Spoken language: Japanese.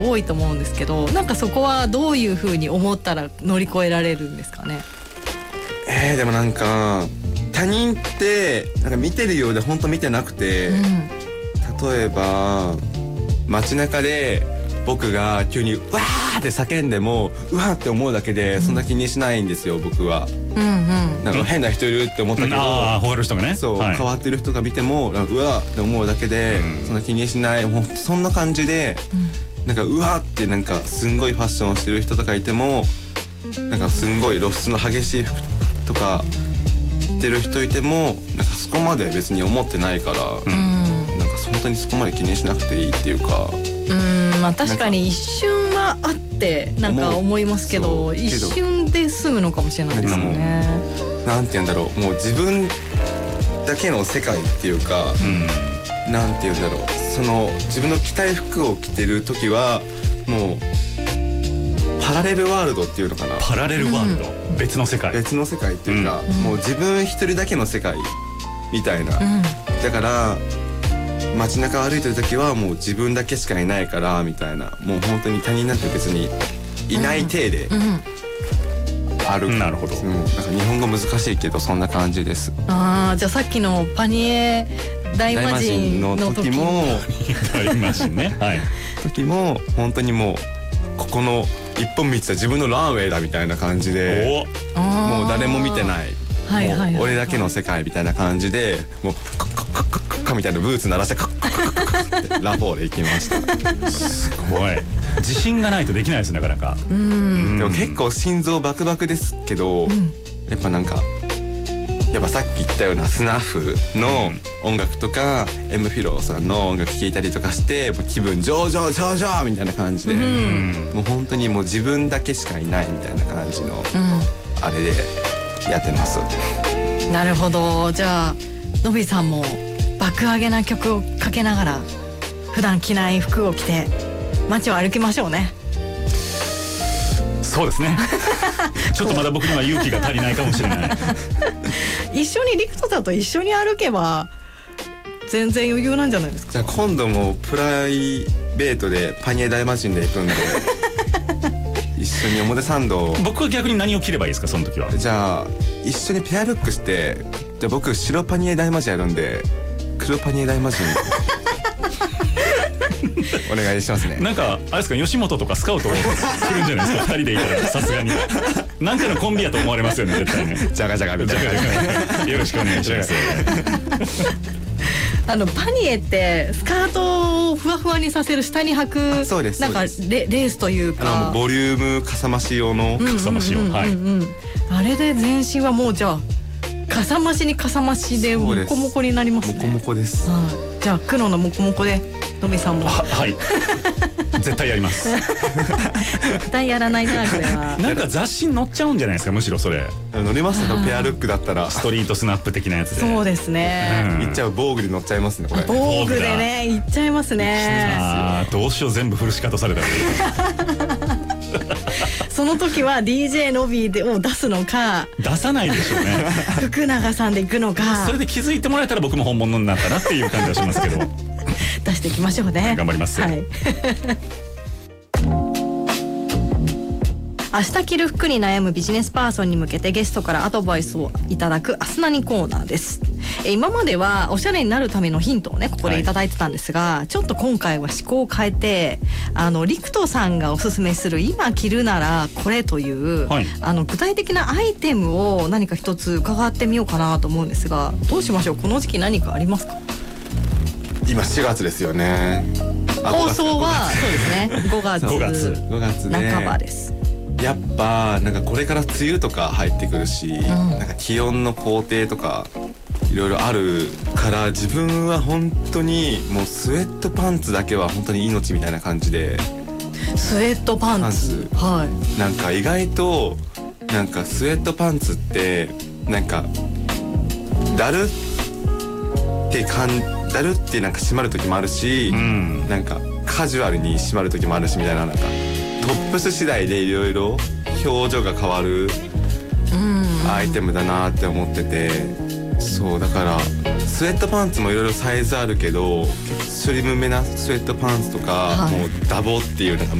多いと思うんですけど、なんかそこはどういう風に思ったら乗り越えられるんですかね。 でもなんか他人ってなんか見てるようで本当見てなくて、例えば街中で僕が急にわーって叫んでもうわーって思うだけでそんな気にしないんですよ、僕は。なんか変な人いるって思ったけど、 他の人がね、 そう、変わってる人が見てもなんかうわーって思うだけでそんな気にしない、もうそんな感じで、なんかうわーってなんかすんごいファッションをしてる人とかいても、なんかすんごい露出の激しい服とか着てる人いてもなんかそこまで別に思ってないから、なんか本当にそこまで気にしなくていいっていうか。 まあ確かに一瞬はあってなんか思いますけど、一瞬で済むのかもしれないですよね。 なんて言うんだろう、もう自分だけの世界っていうか、なんて言うんだろう、その自分の着たい服を着てる時はもうパラレルワールドっていうのかな。 パラレルワールド、別の世界っていうか、もう自分一人だけの世界みたいな、だから街中歩いてる時はもう自分だけしかいないからみたいな、もう本当に他人なんて別にいない体で歩く。 なるほど。 なんか日本語難しいけどそんな感じです。 じゃあさっきのパニエ大魔神の時も大魔神ね、 時も本当にもうここの一本道は自分のランウェイだみたいな感じで、もう誰も見てない、もう俺だけの世界みたいな感じで、もうカッカッカッカッカッカみたいなブーツ鳴らしてカッカッカッカッカッってラフォーで行きました。 すごい自信がないとできないです、なかなか。 でも結構心臓バクバクですけど、やっぱなんかやっぱさっき言ったようなスナフの音楽とか、エムフィローさんの音楽聴いたりとかして、もう気分上々みたいな感じで、もう本当にもう自分だけしかいないみたいな感じの、あれでやってます。 なるほど。じゃあのびさんも爆上げな曲をかけながら普段着ない服を着て街を歩きましょうね。 そうですねちょっとまだ僕には勇気が足りないかもしれない一緒にリクトさんと一緒に歩けば全然余裕なんじゃないですか。 じゃあ今度もプライベートでパニエ大魔神で行くんで一緒に表参道。 僕は逆に何を着ればいいですか、その時は。 じゃあ一緒にペアルックして、じゃあ僕白パニエ大魔神やるんで黒パニエ大魔神お願いしますね。 なんかあれですか、吉本とかスカウト来るんじゃないですか2人でいたら。さすがになんかのコンビやと思われますよね、絶対ね。 ジャガジャガみたいな。 よろしくお願いしますパニエってスカートをふわふわにさせる下に履く、 そうです、 なんかレースというかボリュームかさ増し用のかさ増し用、 あれで全身はもうじゃあかさ増しにかさ増しでモコモコになりますね。 モコモコです。 じゃあ黒のモコモコでのびさんもはい絶対やります絶対やらないな、これは。 なんか雑誌に載っちゃうんじゃないですか、むしろそれ。 乗りますね、ペアルックだったら。 ストリートスナップ的なやつで。 そうですね、 いっちゃう。防具で乗っちゃいますね、これ。 防具でね、いっちゃいますね。 どうしよう、全部フルシカトされたその時は DJ のびを出すのか出さないでしょうね福永さんで行くのか。 それで気づいてもらえたら僕も本物になったなっていう感じはしますけど出していきましょうね。 頑張りますよ、 明日着る服に悩むビジネスパーソンに向けてゲストからアドバイスをいただくアスナニコーナーです。今まではおしゃれになるためのヒントをねここでいただいてたんですが、ちょっと今回は思考を変えてリクトさんがおすすめする今着るならこれという、具体的なアイテムを何か一つ伺ってみようかなと思うんですが、どうしましょう。この時期何かありますか。 今4月ですよね。 放送はそうですね5月ね、 半ばです。 やっぱなんかこれから梅雨とか入ってくるし、なんか気温の工程とかいろいろあるから自分は本当にもうスウェットパンツだけは本当に命みたいな感じで。 スウェットパンツ、 なんか意外となんかスウェットパンツってなんかだるってなんか締まる時もあるし、なんかカジュアルに締まる時もあるしみたいな、なんかトップス次第でいろいろ表情が変わるアイテムだなって思ってて、 そうだからスウェットパンツもいろいろサイズあるけど、スリムめなスウェットパンツとか、 はい、 もうダボっていうなんか